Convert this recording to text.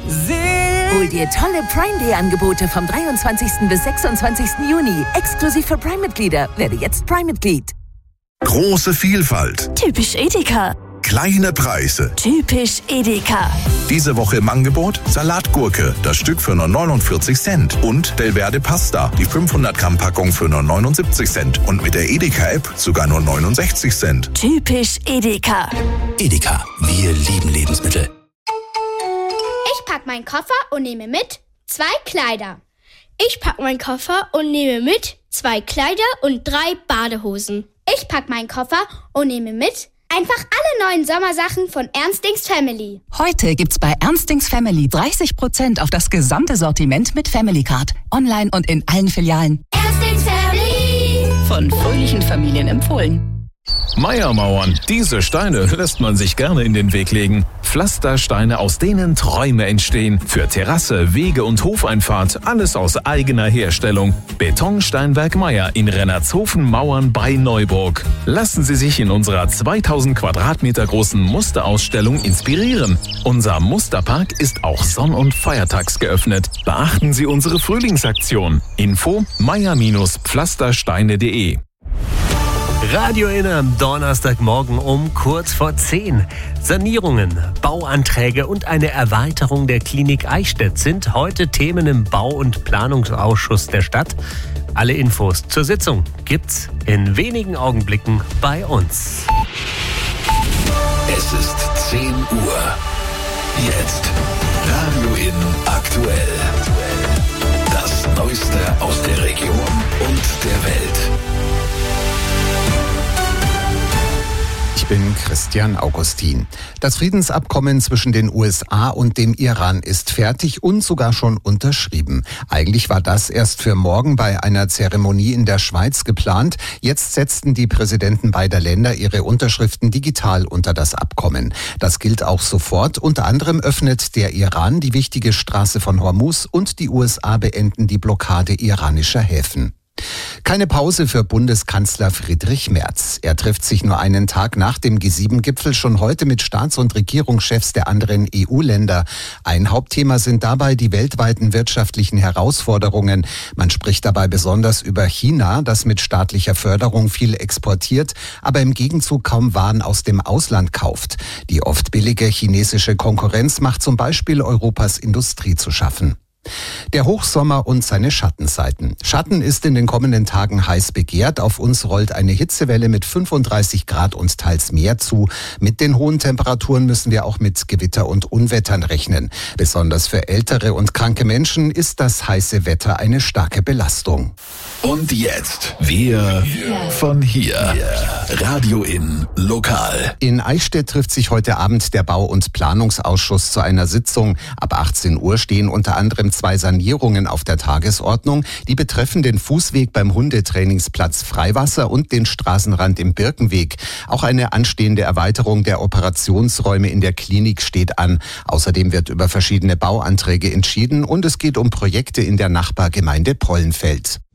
Hol dir tolle Prime Day Angebote vom 23. bis 26. Juni. Exklusiv für Prime-Mitglieder. Werde jetzt Prime-Mitglied. Große Vielfalt. Typisch Edeka. Kleine Preise. Typisch Edeka. Diese Woche im Angebot Salatgurke, das Stück für nur 49 Cent. Und Belverde Pasta, die 500 Gramm Packung für nur 79 Cent. Und mit der Edeka-App sogar nur 69 Cent. Typisch Edeka. Edeka, wir lieben Lebensmittel. Ich pack meinen Koffer und nehme mit 2 Kleider. Ich pack meinen Koffer und nehme mit 2 Kleider und 3 Badehosen. Ich pack meinen Koffer und nehme mit einfach alle neuen Sommersachen von Ernstings Family. Heute gibt's bei Ernstings Family 30% auf das gesamte Sortiment mit Family Card. Online und in allen Filialen. Ernstings Family. Von fröhlichen Familien empfohlen. Meiermauern. Diese Steine lässt man sich gerne in den Weg legen. Pflastersteine, aus denen Träume entstehen. Für Terrasse, Wege und Hofeinfahrt. Alles aus eigener Herstellung. Betonsteinwerk Meier in Rennertshofen-Mauern bei Neuburg. Lassen Sie sich in unserer 2000 Quadratmeter großen Musterausstellung inspirieren. Unser Musterpark ist auch sonn- und feiertags geöffnet. Beachten Sie unsere Frühlingsaktion. Info meier-pflastersteine.de. Radio Inne am Donnerstagmorgen um kurz vor 10. Sanierungen, Bauanträge und eine Erweiterung der Klinik Eichstätt sind heute Themen im Bau- und Planungsausschuss der Stadt. Alle Infos zur Sitzung gibt's in wenigen Augenblicken bei uns. Es ist 10 Uhr. Jetzt Radio Inne aktuell. Das Neueste aus der Region und der Welt. Ich bin Christian Augustin. Das Friedensabkommen zwischen den USA und dem Iran ist fertig und sogar schon unterschrieben. Eigentlich war das erst für morgen bei einer Zeremonie in der Schweiz geplant. Jetzt setzten die Präsidenten beider Länder ihre Unterschriften digital unter das Abkommen. Das gilt auch sofort. Unter anderem öffnet der Iran die wichtige Straße von Hormuz und die USA beenden die Blockade iranischer Häfen. Keine Pause für Bundeskanzler Friedrich Merz. Er trifft sich nur einen Tag nach dem G7-Gipfel schon heute mit Staats- und Regierungschefs der anderen EU-Länder. Ein Hauptthema sind dabei die weltweiten wirtschaftlichen Herausforderungen. Man spricht dabei besonders über China, das mit staatlicher Förderung viel exportiert, aber im Gegenzug kaum Waren aus dem Ausland kauft. Die oft billige chinesische Konkurrenz macht zum Beispiel Europas Industrie zu schaffen. Der Hochsommer und seine Schattenseiten. Schatten ist in den kommenden Tagen heiß begehrt. Auf uns rollt eine Hitzewelle mit 35 Grad und teils mehr zu. Mit den hohen Temperaturen müssen wir auch mit Gewitter und Unwettern rechnen. Besonders für ältere und kranke Menschen ist das heiße Wetter eine starke Belastung. Und jetzt wir von hier. Radio Inne lokal. In Eichstätt trifft sich heute Abend der Bau- und Planungsausschuss zu einer Sitzung. Ab 18 Uhr stehen unter anderem 2 Sanierungen auf der Tagesordnung. Die betreffen den Fußweg beim Hundetrainingsplatz Freiwasser und den Straßenrand im Birkenweg. Auch eine anstehende Erweiterung der Operationsräume in der Klinik steht an. Außerdem wird über verschiedene Bauanträge entschieden und es geht um Projekte in der Nachbargemeinde Pollenfeld.